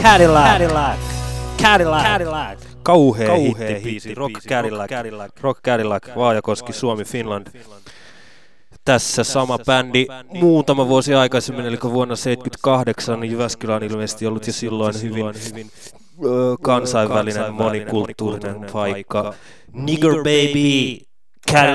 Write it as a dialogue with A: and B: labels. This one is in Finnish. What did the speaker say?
A: Cadillac. Kauhea hitti, Rock Cadillac, Vaajakoski, Suomi, Finland. Tässä sama bändi muutama vuosi aikaisemmin, eli vuonna 1978, Jyväskylä on ilmeisesti ollut jo silloin hyvin kansainvälinen, monikulttuurinen paikka. Nigger Baby, Cadillac.